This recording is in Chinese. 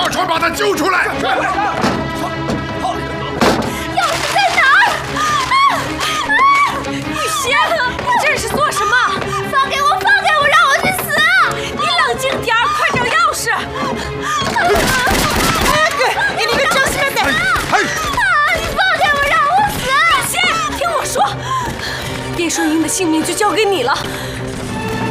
上船把他救出来！ 钥匙在哪儿？雨贤，你这是做什么？放给我，放给我，让我去死！你冷静点儿，快找钥匙！你个张先生！你放开我，让我死！雨贤，听我说，叶顺英的性命就交给你了。